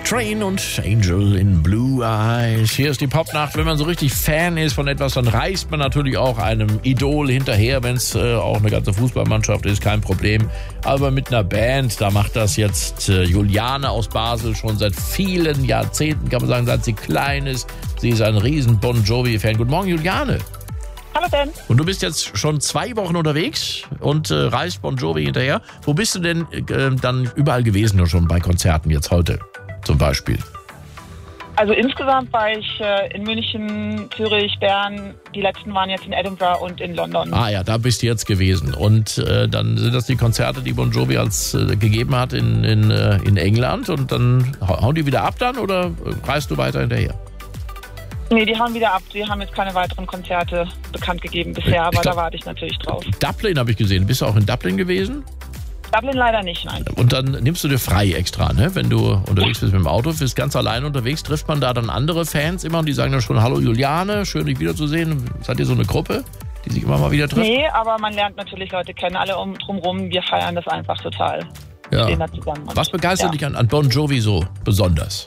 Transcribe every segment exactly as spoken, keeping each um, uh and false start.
Train und Angel in Blue Eyes. Hier ist die Popnacht. Wenn man so richtig Fan ist von etwas, dann reist man natürlich auch einem Idol hinterher, wenn es äh, auch eine ganze Fußballmannschaft ist, kein Problem. Aber mit einer Band, da macht das jetzt äh, Juliane aus Basel schon seit vielen Jahrzehnten, kann man sagen, seit sie klein ist. Sie ist ein riesen Bon Jovi-Fan. Guten Morgen, Juliane. Hallo Ben. Und du bist jetzt schon zwei Wochen unterwegs und äh, reist Bon Jovi hinterher. Wo bist du denn äh, dann überall gewesen und schon bei Konzerten jetzt heute zum Beispiel? Also insgesamt war ich äh, in München, Zürich, Bern. Die letzten waren jetzt in Edinburgh und in London. Ah ja, da bist du jetzt gewesen. Und äh, dann sind das die Konzerte, die Bon Jovi als äh, gegeben hat in, in, äh, in England. Und dann hauen die wieder ab dann oder reist du weiter hinterher? Nee, die hauen wieder ab. Die haben jetzt keine weiteren Konzerte bekannt gegeben bisher, aber glaub, da warte ich natürlich drauf. Dublin habe ich gesehen. Bist du auch in Dublin gewesen? Dublin leider nicht, nein. Und dann nimmst du dir frei extra, ne? Wenn du unterwegs bist mit dem Auto, bist ganz allein unterwegs, trifft man da dann andere Fans immer und die sagen dann schon, hallo Juliane, schön dich wiederzusehen. Seid ihr so eine Gruppe, die sich immer mal wieder trifft? Nee, aber man lernt natürlich Leute kennen, alle um, drumherum. Wir feiern das einfach total. Ja. Wir stehen da zusammen. Und, was begeistert ja. dich an, an Bon Jovi so besonders?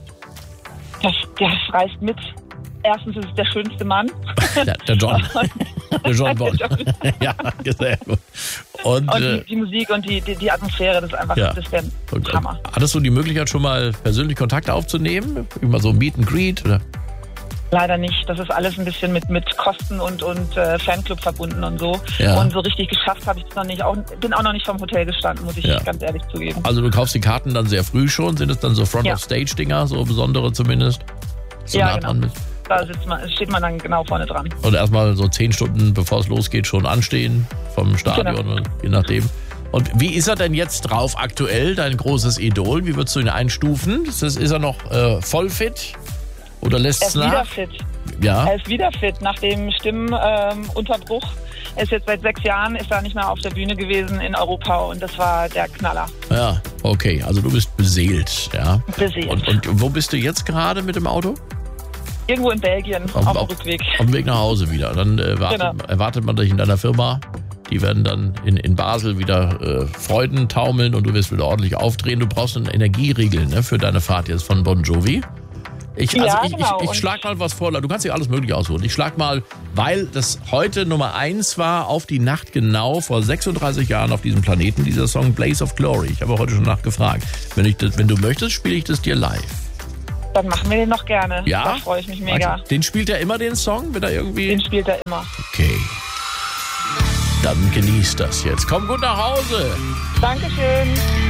Das, das reißt mit. Erstens ist es der schönste Mann. Der, der John. Der John Bon. Der John. Ja, sehr gut. Und, und äh, die, die Musik und die, die, die Atmosphäre, das ist einfach ja. das ist der und, Hammer. Hattest du die Möglichkeit, schon mal persönlich Kontakt aufzunehmen? Immer so Meet and Greet? Oder? Leider nicht. Das ist alles ein bisschen mit, mit Kosten und, und äh, Fanclub verbunden und so. Ja. Und so richtig geschafft habe ich es noch nicht. Auch, bin auch noch nicht vom Hotel gestanden, muss ich Ja. ganz ehrlich zugeben. Also du kaufst die Karten dann sehr früh schon? Sind es dann so Front-of-Stage-Dinger, so besondere zumindest? So ja, nah genau. dran bist? Da sitzt man, steht man dann genau vorne dran. Und erstmal so zehn Stunden, bevor es losgeht, schon anstehen vom Stadion, Genau. je nachdem. Und wie ist er denn jetzt drauf aktuell, dein großes Idol? Wie würdest du ihn einstufen? Ist, das, ist er noch äh, voll fit? Oder lässt Er es ist wieder nach? fit. Ja. Er ist wieder fit nach dem Stimmunterbruch. Er ist jetzt seit sechs Jahren, ist er nicht mehr auf der Bühne gewesen in Europa und das war der Knaller. Ja, okay. Also du bist beseelt, ja. Beseelt. Und, und wo bist du jetzt gerade mit dem Auto? Irgendwo in Belgien, auf, auf dem Rückweg. Auf dem Weg nach Hause wieder. Dann äh, wartet, Genau. erwartet man dich in deiner Firma. Die werden dann in, in Basel wieder äh, Freuden taumeln und du wirst wieder ordentlich aufdrehen. Du brauchst einen Energieriegel, ne, für deine Fahrt jetzt von Bon Jovi. Ich, also Ja, ich, genau. ich, ich Und- schlag mal was vor. Du kannst dir alles Mögliche aussuchen. Ich schlag mal, weil das heute Nummer eins war, auf die Nacht genau vor sechsunddreißig Jahren auf diesem Planeten, dieser Song Blaze of Glory. Ich habe heute schon nachgefragt. Wenn, ich das, wenn du möchtest, spiele ich das dir live. Dann machen wir den noch gerne. Ja? Da freue ich mich mega. Warte, den spielt er immer, den Song? Wenn er irgendwie... Den spielt er immer. Okay. Dann genießt das jetzt. Komm gut nach Hause. Dankeschön.